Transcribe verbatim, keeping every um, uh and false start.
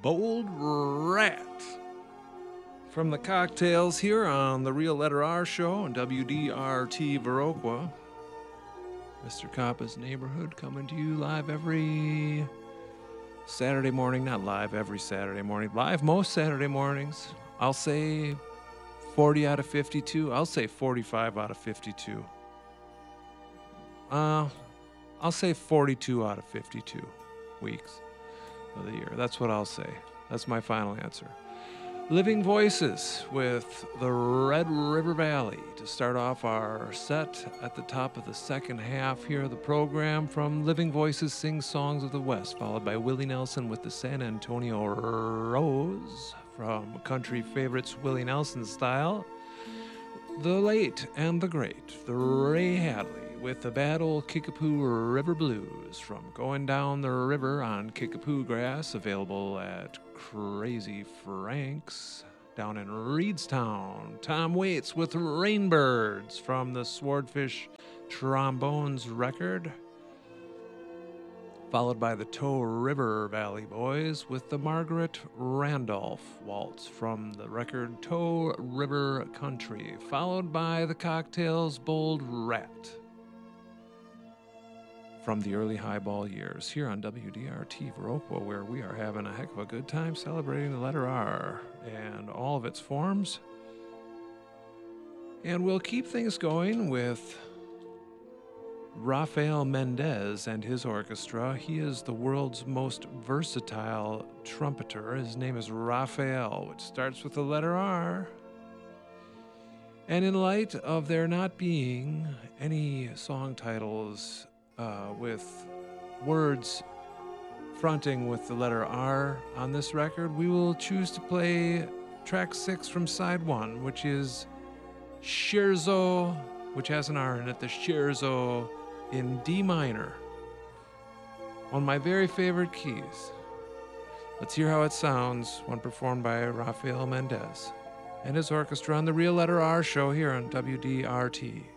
Bold Rat. From the Cocktails here on the Real Letter R show on W D R T Viroqua. Mister Kappa's Neighborhood coming to you live every Saturday morning. Not live every Saturday morning. Live most Saturday mornings. I'll say forty out of fifty-two. I'll say forty-five out of fifty-two. Uh, I'll say forty-two out of fifty-two weeks of the year. That's what I'll say. That's my final answer. Living Voices with the Red River Valley to start off our set at the top of the second half here of the program. From Living Voices Sing Songs of the West, followed by Willie Nelson with the San Antonio Rose. From Country Favorites Willie Nelson style, the late and the great, the Ray Hadley with the Bad Old Kickapoo River Blues from Going Down the River on Kickapoo Grass, available at Crazy Frank's down in Reedstown. Tom Waits with Rainbirds from the Swordfish Trombones record, followed by the Toe River Valley Boys with the Margaret Randolph Waltz from the record Toe River Country, followed by the Cocktails' Bold Rat from the early highball years here on W D R T Viroqua, where we are having a heck of a good time celebrating the letter R and all of its forms. And we'll keep things going with Rafael Mendez and his orchestra. He is the world's most versatile trumpeter. His name is Rafael, which starts with the letter R. And in light of there not being any song titles uh, with words fronting with the letter R on this record, we will choose to play track six from side one, which is Scherzo, which has an R in it, the Scherzo in D minor, one of my very favorite keys. Let's hear how it sounds when performed by Rafael Mendez and his orchestra on the Real Letter R show here on W D R T.